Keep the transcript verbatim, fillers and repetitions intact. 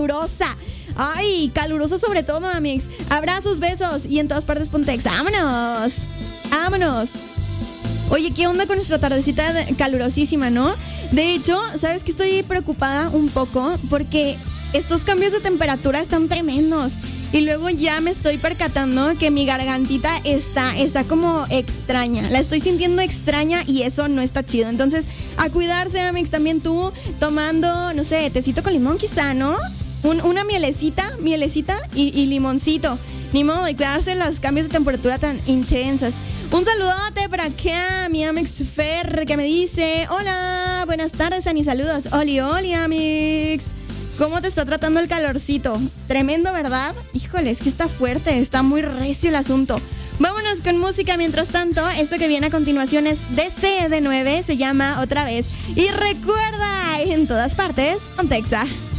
calurosa. Ay, calurosa sobre todo, amigos. Abrazos, besos y en todas partes Pontex. ¡Vámonos! ¡Vámonos! Oye, ¿qué onda con nuestra tardecita calurosísima, no? De hecho, ¿sabes qué? Estoy preocupada un poco porque estos cambios de temperatura están tremendos. Y luego ya me estoy percatando que mi gargantita está, está como extraña. La estoy sintiendo extraña y eso no está chido. Entonces, a cuidarse, amigos, también tú tomando, no sé, tecito con limón quizá, ¿no? Un, una mielecita, mielecita y, y limoncito. Ni modo de cuidarse los cambios de temperatura tan intensos. Un saludote para acá, mi amix Fer, que me dice: hola, buenas tardes, Ani, saludos. Oli, oli, amix. ¿Cómo te está tratando el calorcito? Tremendo, ¿verdad? Híjole, es que está fuerte, está muy recio el asunto. Vámonos con música mientras tanto. Esto que viene a continuación es D C de nueve, se llama Otra Vez. Y recuerda, en todas partes, Pontexa.